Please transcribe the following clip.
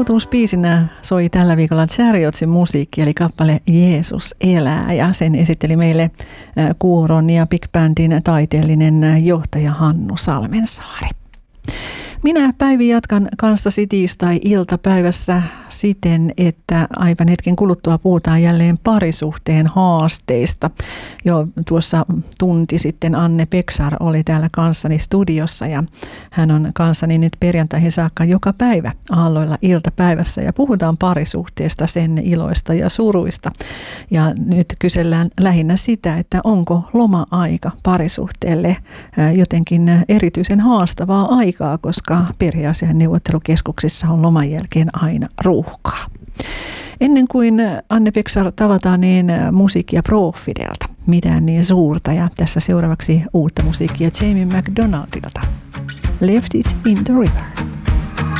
Uutuusbiisinä soi tällä viikolla Chariotsin musiikki, eli kappale Jeesus elää, ja sen esitteli meille kuuron ja big bandin taiteellinen johtaja Hannu Salmensaari. Minä Päivi jatkan kanssasi tiistai-iltapäivässä siten, että aivan hetken kuluttua puhutaan jälleen parisuhteen haasteista. Jo tuossa tunti sitten Anne Peksar oli täällä kanssani studiossa ja hän on kanssani nyt perjantaihin saakka joka päivä aalloilla iltapäivässä ja puhutaan parisuhteesta, sen iloista ja suruista. Ja nyt kysellään lähinnä sitä, että onko loma-aika parisuhteelle jotenkin erityisen haastavaa aikaa, koska perheasiain neuvottelukeskuksissa on loman jälkeen aina ruuhkaa. Ennen kuin Anne Peksar tavataan, niin musiikkia Profidelta. Mitään niin suurta, ja tässä seuraavaksi uutta musiikkia Jamie McDonaldilta. Left it in the river.